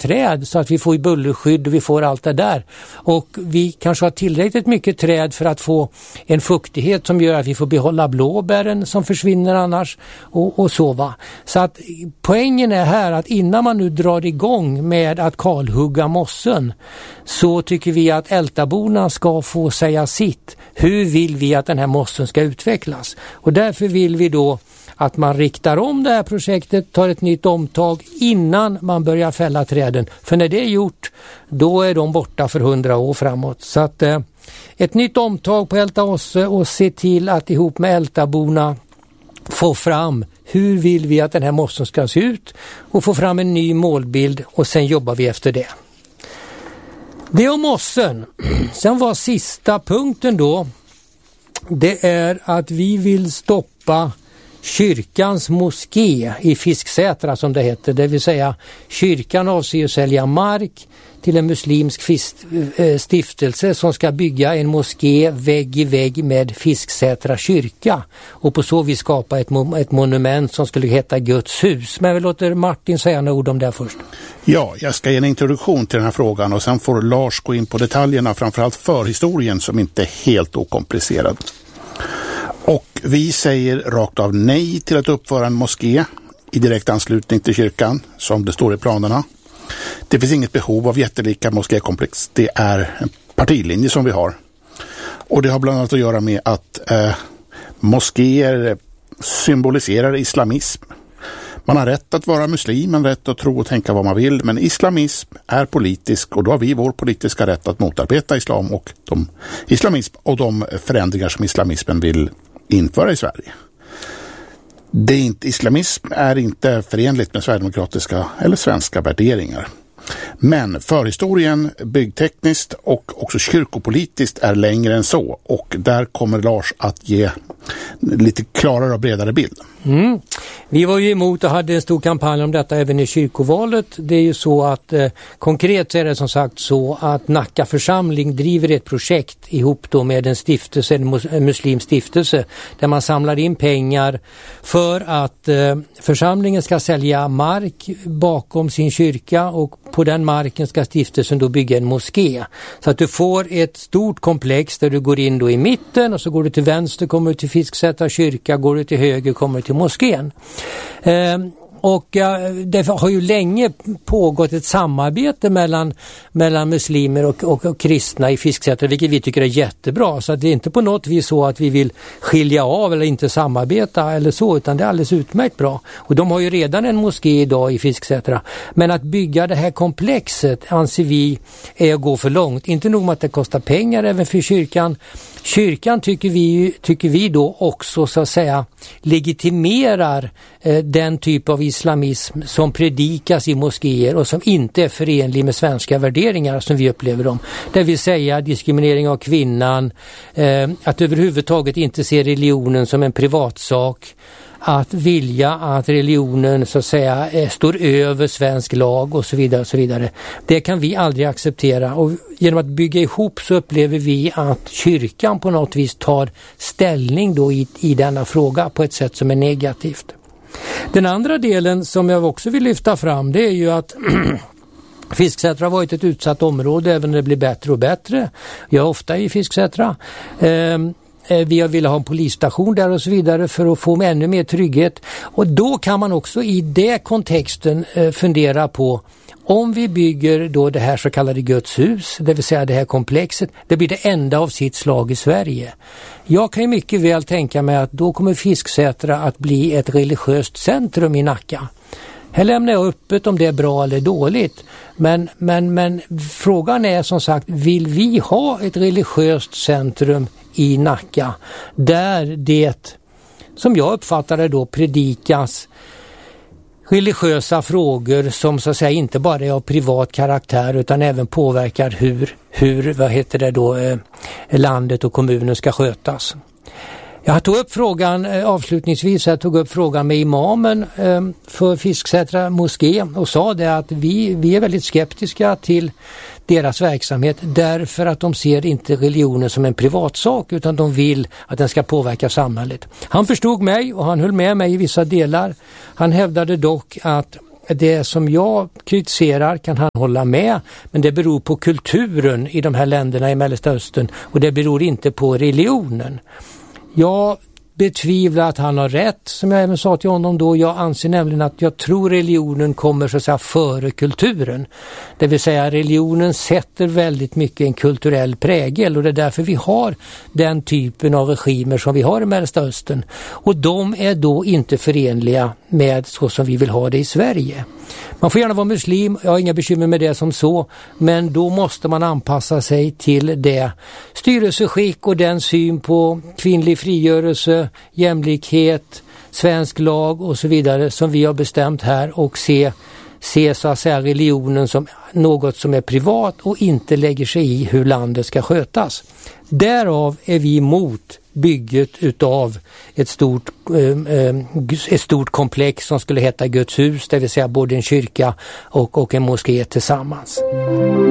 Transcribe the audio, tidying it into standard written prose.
träd så att vi får bullerskydd och vi får allt det där. Och vi kanske har tillräckligt mycket träd för att få en fuktighet som gör att vi får behålla blåbären som försvinner annars och så va. Så att poängen är här att innan man nu drar igång med att kalhugga mossen så tycker vi att ältaborna ska få säga sitt. Hur vill vi att den här mossen ska utvecklas? Och därför vill vi då att man riktar om det här projektet, tar ett nytt omtag innan man börjar fälla träden. För när det är gjort, då är de borta för 100 år framåt. Så att ett nytt omtag på Älta Osse och se till att ihop med ältaborna få fram hur vill vi att den här mossen ska se ut och få fram en ny målbild och sen jobbar vi efter det. Det om mossen. Sen var sista punkten då, det är att vi vill stoppa kyrkans moské i Fisksätra som det heter. Det vill säga kyrkan avser att sälja mark till en muslimsk stiftelse som ska bygga en moské vägg i vägg med Fisksätra kyrka. Och på så vi skapa ett monument som skulle heta Guds hus. Men vi låter Martin säga några ord om det först. Ja, jag ska ge en introduktion till den här frågan och sen får Lars gå in på detaljerna, framförallt förhistorien som inte är helt okomplicerad. Och vi säger rakt av nej till att uppföra en moské i direkt anslutning till kyrkan som det står i planerna. Det finns inget behov av jättelika moskékomplex. Det är en partilinje som vi har. Och det har bland annat att göra med att moskéer symboliserar islamism. Man har rätt att vara muslim, man har rätt att tro och tänka vad man vill, men islamism är politisk och då har vi vår politiska rätt att motarbeta islam och islamism och de förändringar som islamismen vill införa i Sverige. Islamism är inte förenligt med sverigedemokratiska eller svenska värderingar. Men förhistorien byggtekniskt och också kyrkopolitiskt är längre än så. Och där kommer Lars att ge lite klarare och bredare bild. Vi var ju emot och hade en stor kampanj om detta även i kyrkovalet. Det är ju så att konkret är det som sagt så att Nacka församling driver ett projekt ihop då med en stiftelse, en muslimstiftelse, där man samlar in pengar för att församlingen ska sälja mark bakom sin kyrka och på den marken ska stiftelsen då bygga en moské. Så att du får ett stort komplex där du går in då i mitten och så går du till vänster, kommer du till Fisksätra kyrka, går du till höger, kommer du till moskén. Och det har ju länge pågått ett samarbete mellan muslimer och kristna i Fisksätra, vilket vi tycker är jättebra. Så att det är inte på något vis så att vi vill skilja av eller inte samarbeta eller så, utan det är alldeles utmärkt bra. Och de har ju redan en moské idag i Fisksätra. Men att bygga det här komplexet anser vi är att gå för långt. Inte nog med att det kostar pengar även för kyrkan. Kyrkan tycker vi då också så att säga legitimerar den typ av islamism som predikas i moskéer och som inte är förenlig med svenska värderingar som vi upplever dem. Det vill säga diskriminering av kvinnan, att överhuvudtaget inte se religionen som en privatsak, att vilja att religionen så att säga står över svensk lag och så vidare och så vidare. Det kan vi aldrig acceptera och genom att bygga ihop så upplever vi att kyrkan på något vis tar ställning då i denna fråga på ett sätt som är negativt. Den andra delen som jag också vill lyfta fram, det är ju att Fisksätra har varit ett utsatt område även när det blir bättre och bättre. Jag är ofta i Fisksätra. Vi vill ha en polisstation där och så vidare för att få ännu mer trygghet. Och då kan man också i det kontexten fundera på om vi bygger då det här så kallade Guds hus, det vill säga det här komplexet, det blir det enda av sitt slag i Sverige. Jag kan ju mycket väl tänka mig att då kommer Fisksätra att bli ett religiöst centrum i Nacka. Här lämnar jag öppet om det är bra eller dåligt. Men frågan är som sagt, vill vi ha ett religiöst centrum i Nacka där det, som jag uppfattar det då, predikas religiösa frågor som så att säga inte bara är av privat karaktär utan även påverkar hur landet och kommunen ska skötas. Jag tog upp frågan avslutningsvis, jag tog upp frågan med imamen för Fisksätra moské och sa det att vi är väldigt skeptiska till deras verksamhet därför att de ser inte religionen som en privatsak utan de vill att den ska påverka samhället. Han förstod mig och han höll med mig i vissa delar. Han hävdade dock att det som jag kritiserar kan han hålla med, men det beror på kulturen i de här länderna i Mellanöstern och det beror inte på religionen. Jag betvivlar att han har rätt, som jag även sa till honom då. Jag anser nämligen att jag tror religionen kommer så att säga före kulturen. Det vill säga religionen sätter väldigt mycket en kulturell prägel och det är därför vi har den typen av regimer som vi har i Mellanöstern. Och de är då inte förenliga med så som vi vill ha det i Sverige. Man får gärna vara muslim, jag har inga bekymmer med det som så, men då måste man anpassa sig till det styrelseskick och den syn på kvinnlig frigörelse, jämlikhet, svensk lag och så vidare som vi har bestämt här och se så att säga religionen som något som är privat och inte lägger sig i hur landet ska skötas. Därav är vi emot bygget utav ett stort komplex som skulle heta Guds hus, det vill säga både en kyrka och en moské tillsammans.